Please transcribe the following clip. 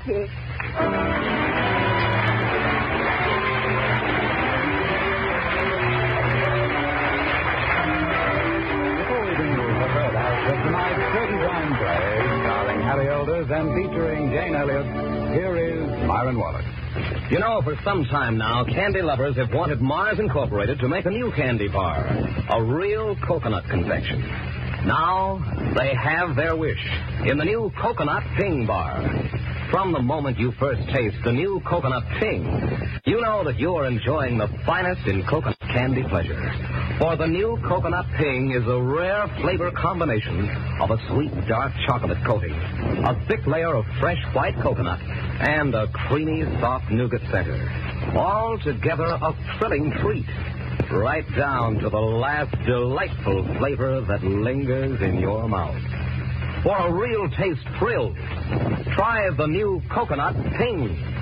Before we bring you the third act of tonight's Curtain Time play, starring Harry Elders and featuring Jane Elliott, here is Myron Wallace. You know, for some time now, candy lovers have wanted Mars Incorporated to make a new candy bar, a real coconut confection. Now, they have their wish in the new Coconut Ping Bar. From the moment you first taste the new Coconut Ping, you know that you're enjoying the finest in coconut candy pleasure. For the new Coconut Ping is a rare flavor combination of a sweet dark chocolate coating, a thick layer of fresh white coconut, and a creamy soft nougat center. All together a thrilling treat, right down to the last delightful flavor that lingers in your mouth. For a real taste thrill, try the new Coconut Ping.